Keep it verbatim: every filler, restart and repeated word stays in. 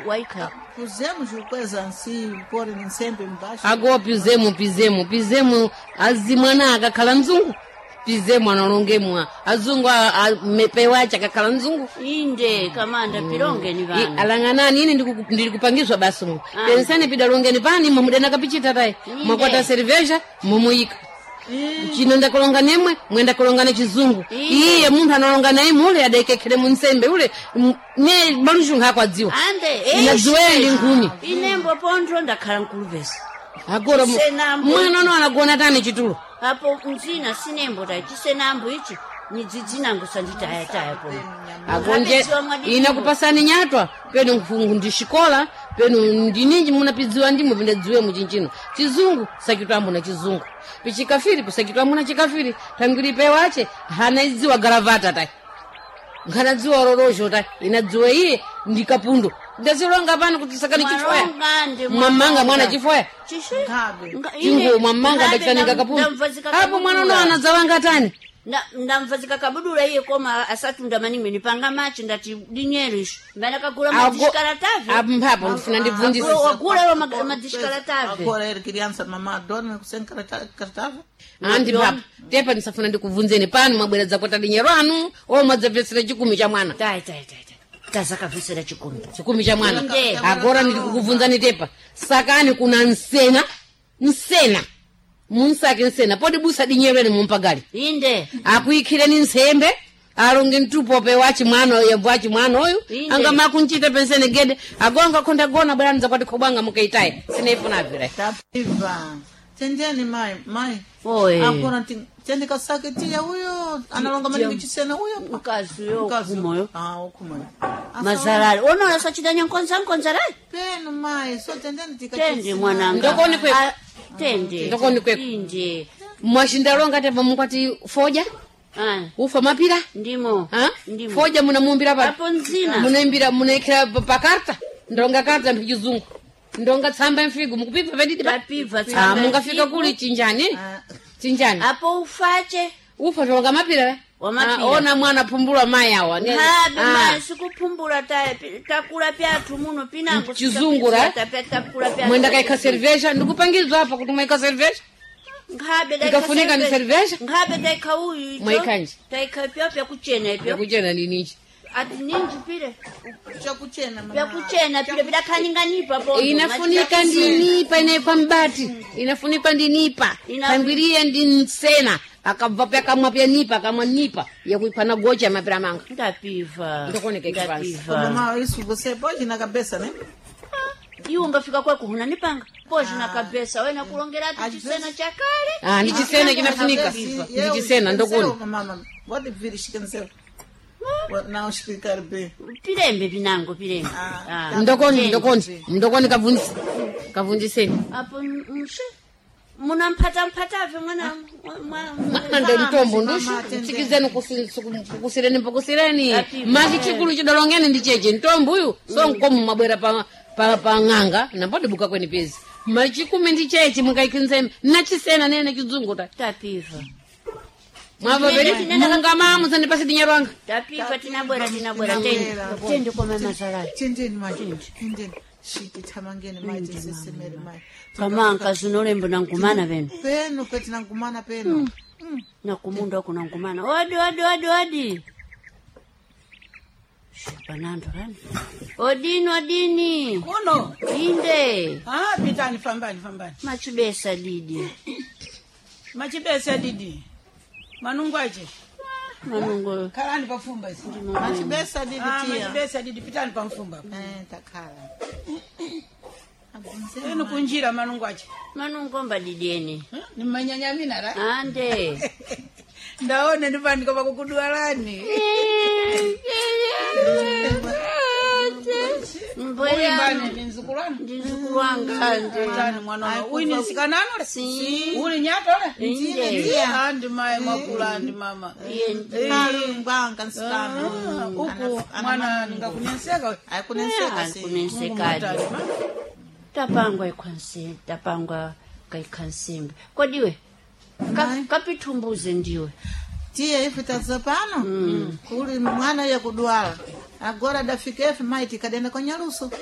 waika Pusemos coisa assim, pôr sempre embaixo. Agora pisemos, pisemos, pisemos azimwana akakhala mzungu. Pisemos analongemwa azungu mepewacha akakhala mzungu. inde kamanda pilongeni vana Alanganani ine ndikupangizwa basi mu. Pensane pidalongeni pani mumudena kapichita tai. Mwakwata cerveja mumuyika. Chino ndakolonga nemwe mwenda kolonga na chizungu. Iye munthu analonga naye mule adekekele munsembe ule ne balushunga kwa dziwa. ande Inaziweli nguni. inembo pontho ndakhala nkuluvesa Agora mwana no anagona tani chitulo. hapo mzina sinembo ta chisenambo ichi nidzidzina sanditaya taya po Agonje inakupasani nyatwa peno mfungu ndishikola peno ndininji munapidziwa ndimo vindadziwe muchinchino chizungu sakitambo na chizungu pichikafiri kusakitambo na chikafiri tangiri pewache hana idziwa garavata tai ngana dziwa rorojo tai inadziwa iye ndikapundo ndazilonga pano kuti sakani chifoya mwamanga mwana chifoya chingo mwamanga bachitanika kapundo hapo mwana no anadzawanga tani ndamvazika kabudula iye koma asatunda manimwe panga machi ndati dinyerisho mbana kagula madishkaratavi ampapo ndifuna ndivundise wagula wa madishkaratavi Agora ele criança mamá dorme sem cartava. andi mpapo tepa ndisafuna ndikuvunzeni pano mabwera zakota dinyero anu o madzapesera chikumi cha mwana tai tai tai tazakavesera chikumi chikumi cha mwana agora ndikukuvunzani tepa sakani kuna nsena nsena munsake nsena podi busa dinyerweni mumpagali inde akuikhireni nsembe alonge mtupope wachi mwana yembo wachi mwana oyu anga makunchite pensene gede agonga konda gona bwana nzakwati khobanga mukaitaye sinefuna vira Tapiva. Tendeni mai, mai. Oi. Agora tende kasaketia huyo analonga mani michisena huyo. mkazi yo kumoyo Ah, okumoyo. mazarari ono sachidanya nkonza nkonzarari Peno mai, so tendeni tika. tende mwananga Ndokoni kwe- Ah, tende Ndokoni kwe- inde mwashindalonga tepa mukwati foja ah ufa mapira ndimo ha ndimo foja munamumbira pa hapo nzina munaimbira munaikira pa karta ndonga karta mchizungu ndonga tsamba mfigu mukupipa pedidi pa papiva ah mungafika kuli chinjani chinjani hapo ufache ufa ndonga mapira Wa mapira. Ah, ona mwana pumbula mai awa Ni- habe ah, mali sikupumbula taye takula pyatu muno pinango Chizungu, ra? takula pyatu mwenda kaika cerveja ndikupangizwa hapa kuti mwaika cerveja ngabe Ikafunika ni cerveja? ngabe daika uyu icho Mwaikanje? daika pyo pya kuchena ipyo yakuchena ninichi ati ninji pile Chakuchena mama. pya kuchena pile bidakhaninganipa po inafunika ndinipa inaikwa mbati inafunikwa ndinipa Ina- kangwirie ndinsena akabva pyakamwa pyanipa akamwa nipa yakuipana gocha mapira manga ndapiva Ndokoneka ikifansi. ndapiva Mama, isso você pode na cabeça, né? iwo ngafika kwako huna nipanga poji na kabesa wena kulongera ati chisena chakale ah ndichisena kinafunika ndichisena ndokoni Mama, pode vir esquecer. Não explicar bem. pilembe pinango pilembe Ah. Ah. ndokoni ndokoni ndokoni kavundisi kavundiseni apo mshe munampata mpatavyo mwana mwana ndo mtombo ndushu sikizeni kusireni mpakusireni Ati- machi chikulu chidalongeni ndicheche mtombo uyu so nkomu mabwera pa pa pa ng'anga nambodi buka kweni pezi machikumi ndicheche mukaikinzeme nachisena nene chizungu ta tapiva mwava veri munga mamu sandipasi dinyarwanga tapiva tinabwera tinabwera tende tende kwa mama Zarari Tendeni, mãe. Tendeni. Chique, tamangeni, mãe. Desessemere, mãe. kamanka zinolembo nangumana venu Peno, peti nangumana peno. nakumunda uko nangumana odi odi odi odi panando rani odini odini Uno. inde Ah, pitani fambani fambani. machibesa didi Machibesa didi. Manungwaje. manungo Kalani pafumba isi. Machibesa didi Ah, tia. machibesa didi pitani pamfumba. Eh, takala. Enu kunjira manungwaje. manungomba didieni Huh? Ni manyanyamina ra. ande Ndaone ndipani kwa kukudwalani. mboya Mbane ni nzukulani. ndizikuwanga nde Tani mwana wa uyu ni sikanano le. Si. Uli nyatole. Inde. Andi mae makula andi mama. Iye Mbanga nsikana. Ah, Uku mwana ngakunyeseka. Aikunenseka si. kunensekadi tapangwa ikwanse tapangwa kaikhansimbi kodiwe Ka- kapitumbuze ndiwe Tia ife tazapano. Kuli mwana ya kudwala. Agora dafika ife maiti kadenda kwa nyaruso.